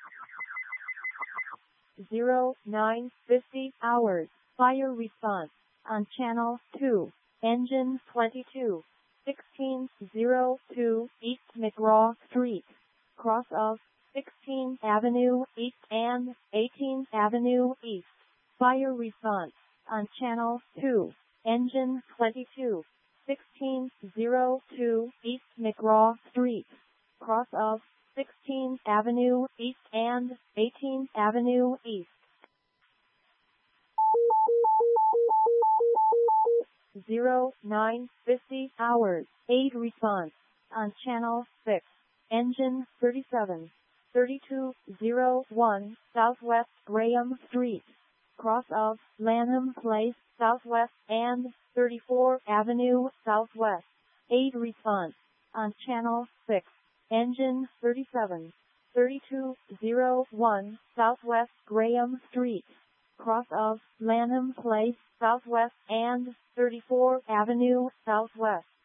0950 hours. Fire response on channel 2. Engine 22. 1602 East McGraw Street. Cross of 16th Avenue East and 18th Avenue East. Fire response on channel 2. Engine 22. 1602 East McGraw Street. Cross of 16th Avenue East and 18th Avenue East. 0950 hours. Aid response on channel 6. Engine 37. 3201 Southwest Graham Street. Cross of Lanham Place Southwest and 34th Avenue Southwest. Aid response on channel 6. Engine 37. 3201 Southwest Graham Street. Cross of Lanham Place Southwest and 34th Avenue Southwest.